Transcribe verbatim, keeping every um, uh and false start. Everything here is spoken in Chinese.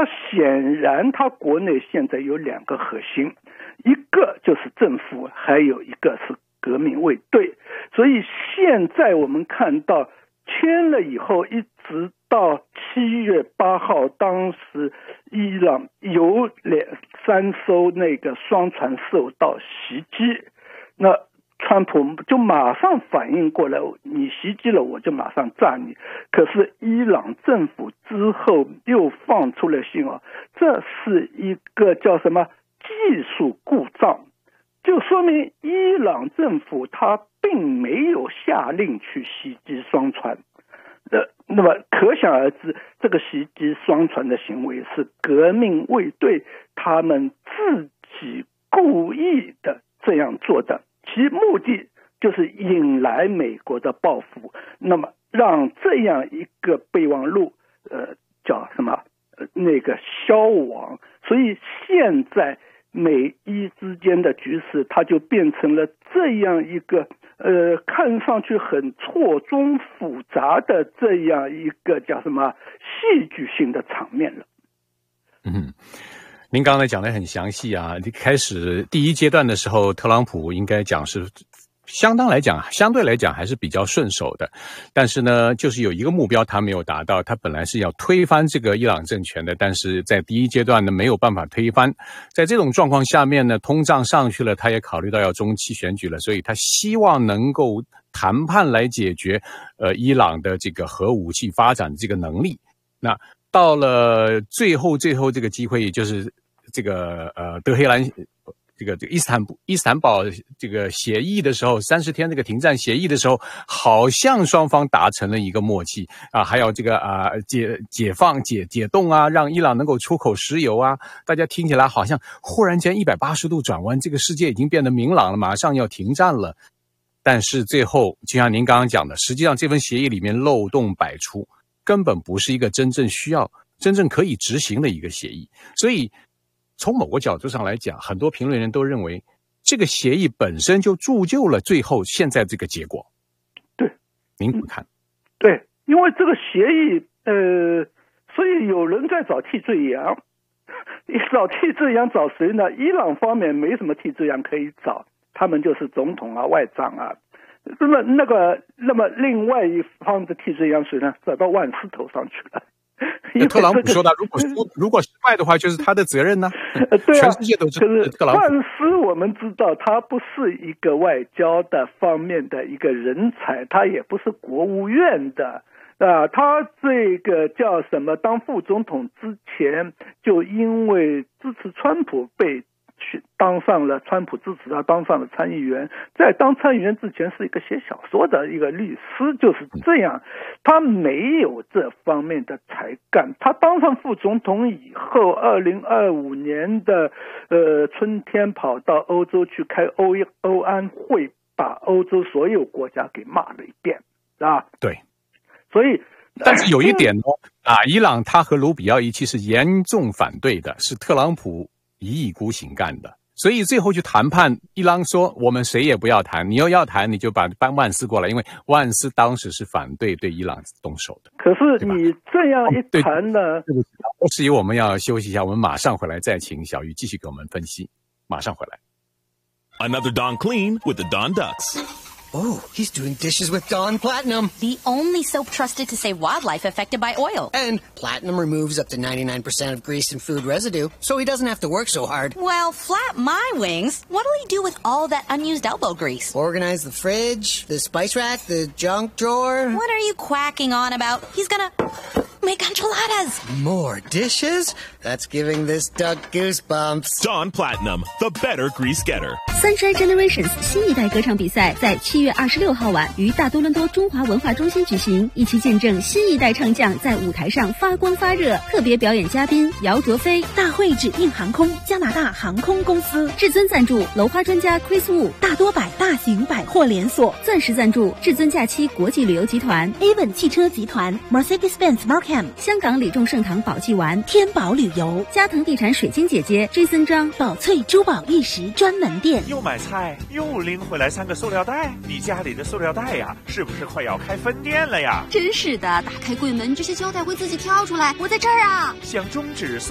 那显然他国内现在有两个核心，一个就是政府，还有一个是革命卫队。所以现在我们看到签了以后，一直到七月八号，当时伊朗有两三艘那个双船受到袭击，那川普就马上反应过来，你袭击了我就马上炸你。可是伊朗政府之后又放出了信号，这是一个叫什么技术故障，就说明伊朗政府他并没有下令去袭击双船。呃，那么可想而知，这个袭击双船的行为是革命卫队他们自己故意的这样做的，其目的就是引来美国的报复，那么让这样一个备忘录呃叫什么呃那个消亡。所以现在美伊之间的局势它就变成了这样一个呃看上去很错综复杂的这样一个叫什么戏剧性的场面了。 嗯，您刚才讲得很详细啊，开始第一阶段的时候，特朗普应该讲是相当来讲相对来讲还是比较顺手的，但是呢就是有一个目标他没有达到，他本来是要推翻这个伊朗政权的，但是在第一阶段呢没有办法推翻。在这种状况下面呢，通胀上去了，他也考虑到要中期选举了，所以他希望能够谈判来解决呃伊朗的这个核武器发展这个能力。那到了最后最后这个机会，也就是这个呃德黑兰这个这个伊斯坦布伊斯坦堡这个协议的时候，三十天这个停战协议的时候，好像双方达成了一个默契啊，还有这个啊解解放解解冻啊，让伊朗能够出口石油啊，大家听起来好像忽然间一百八十度转弯，这个世界已经变得明朗了，马上要停战了。但是最后就像您刚刚讲的，实际上这份协议里面漏洞百出，根本不是一个真正需要真正可以执行的一个协议。所以从某个角度上来讲，很多评论人都认为这个协议本身就铸就了最后现在这个结果。 对， 您怎么看？ 对，因为这个协议呃，所以有人在找替罪羊，找替罪羊找谁呢？伊朗方面没什么替罪羊可以找，他们就是总统啊外长啊。那么那个那么另外一方的替罪羊谁呢？找到万斯头上去了。 特朗普说的，如果如果失败的话，就是他的责任呢。 对啊， 全世界都知道特朗普。 万斯我们知道，他不是一个外交的方面的一个人才，他也不是国务院的啊。他这个叫什么？当副总统之前，就因为支持川普被当上了川普支持他当上了参议员，在当参议员之前是一个写小说的一个律师，就是这样，他没有这方面的才干。他当上副总统以后，二零二五年的呃春天跑到欧洲去开欧欧安会，把欧洲所有国家给骂了一遍，啊， 对， 所以。 但是有一点呢，啊，伊朗他和卢比奥一起是严重反对的，是特朗普一意孤行干的，所以最后去谈判，伊朗说我们谁也不要谈，你要要谈你就把班万斯过来，因为万斯当时是反对对伊朗动手的。 可是你这样一谈呢， 对不起，不是，我们要休息一下，我们马上回来再请小玉继续给我们分析，马上回来。 Another Dawn Clean with the Dawn Ducks.Oh, he's doing dishes with Dawn Platinum. The only soap trusted to save wildlife affected by oil. And Platinum removes up to ninety-nine percent of grease and food residue, so he doesn't have to work so hard. Well, flap my wings. What'll he do with all that unused elbow grease? Organize the fridge, the spice rack, the junk drawer. What are you quacking on about? He's gonna make enchiladas. More dishes? That's giving this duck goosebumps. Dawn Platinum, the better grease getter. Sunshine Generations 新一代歌唱比赛在七月二十六号晚于大多伦多中华文化中心举行，一起见证新一代唱将在舞台上发光发热。特别表演嘉宾姚卓飞，大会指定航空加拿大航空公司，至尊赞助楼花专家 Chris Wu， 大多百大型百货连锁，钻石赞助至尊假期国际旅游集团 Avon 汽车集团 Mercedes-Benz Markham， 香港李众盛堂宝济丸天宝旅游，加藤地产水晶姐姐 Jason 张宝翠珠宝玉石专门店。 又买菜又拎回来三个塑料袋，你家里的塑料袋呀，是不是快要开分店了呀？ 真是的，打开柜门，这些胶带会自己跳出来。我在这儿啊！ 想终止